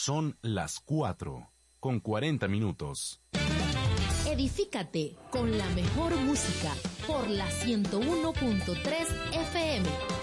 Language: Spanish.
Son las 4:40. Edifícate con la mejor música por la 101.3 FM.